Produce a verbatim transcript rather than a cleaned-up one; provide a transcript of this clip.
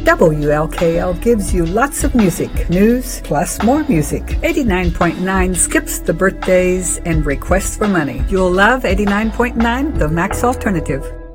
W L K L gives you lots of music, news, plus more music. eighty-nine point nine skips the birthdays and requests for money. You'll love eighty-nine point nine, the Max Alternative.